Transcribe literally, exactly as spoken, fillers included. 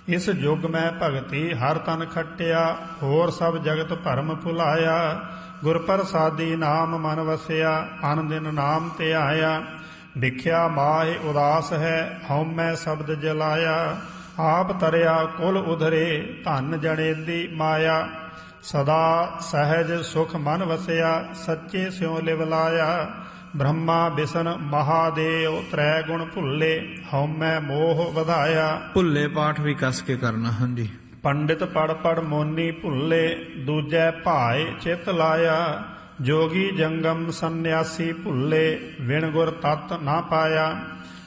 इस युग में भगति हर तन खटिया, होर सब जगत भरम भुलाया। गुर प्रसादी नाम मन वसिया, अन दिन नाम ते आया। भिख्या माहि उदास है, हउमੈ शब्द जलाया। आप तरिया कुल उधरे, धन जनेदी माया। सदा सहज सुख मन वसिया, सच्चे स्यों लिव लाया। ब्रह्मा बिसन महादेव, त्रै गुण भुल्ले, हउमੈ मोह ਵਧਾਇਆ। ਭੁੱਲੇ ਪਾਠ ਵੀ ਕਸ ਕੇ ਕਰਨਾ। ਹਾਂਜੀ। ਪੰਡਿਤ ਪੜ ਪੜ ਮੋਨੀ ਭੁੱਲੇ, ਦੂਜੈ ਭਾਏ ਚਿਤ ਲਾਇਆ। ਜੋਗੀ ਜੰਗਮ ਸੰਨਿਆਸੀ ਭੁੱਲੇ, ਵਿਣ ਗੁਰ ਤਤ ਨਾ ਪਾਇਆ।